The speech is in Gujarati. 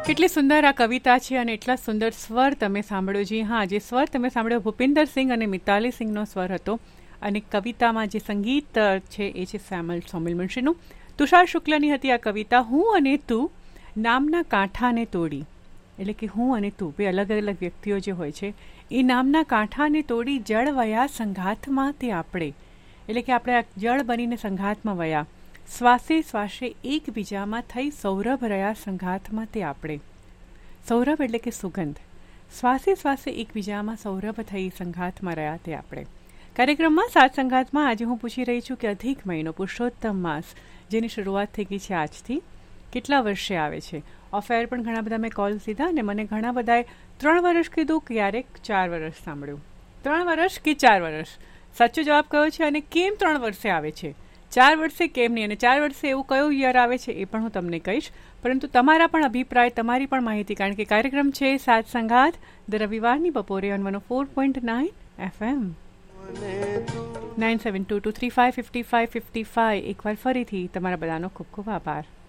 કેટલી સુંદર આ કવિતા છે અને એટલા સુંદર સ્વર તમે સાંભળ્યો. જી હા, જે સ્વર તમે સાંભળ્યો ભૂપિન્દર સિંહ અને મિતાલી સિંહનો સ્વર હતો. અને કવિતામાં જે સંગીત છે એ છે સોમિલ મુનશીનું. તુષાર શુક્લની હતી આ કવિતા. હું અને તું નામના કાંઠાને તોડી, એટલે કે હું અને તું બે અલગ અલગ વ્યક્તિઓ જે હોય છે એ નામના કાંઠાને તોડી જળ વયા સંઘાતમાં તે આપણે, એટલે કે આપણે જળ બનીને સંઘાતમાં વયા, શ્વાસે શ્વાસે એકબીજામાં થઈ સૌરભ રહ્યા સંઘાતમાં તે આપણે. સૌરભ એટલે કે સુગંધ. શ્વાસે શ્વાસે એકબીજામાં સૌરભ થઈ સંઘાતમાં રહ્યા તે આપણે. કાર્યક્રમમાં સાત સંઘાતમાં આજે હું પૂછી રહી છું કે અધિક મહિનો પુરુષોત્તમ માસ જેની શરૂઆત થઈ ગઈ છે આજથી, કેટલા વર્ષે આવે છે. ઓફ એર પણ ઘણા બધા મેં કોલ સીધા અને મને ઘણા બધાએ 3 વર્ષ કીધું, ક્યારેક 4 વર્ષ સાંભળ્યું. 3 વર્ષ કે 4 વર્ષ સાચો જવાબ કયો છે અને કેમ 3 વર્ષે આવે છે, 4 વર્ષે કેમ નહીં, અને 4 વર્ષે એવું કયું યર આવે છે એ પણ હું તમને કહીશ. પરંતુ તમારા પણ અભિપ્રાય, તમારી પણ માહિતી, કારણ કે કાર્યક્રમ છે સાત સંઘાત દર રવિવારની બપોરે ઓન 104.9 FM. 9722355555. એકવાર ફરીથી તમારા બધાનો ખૂબ ખૂબ આભાર.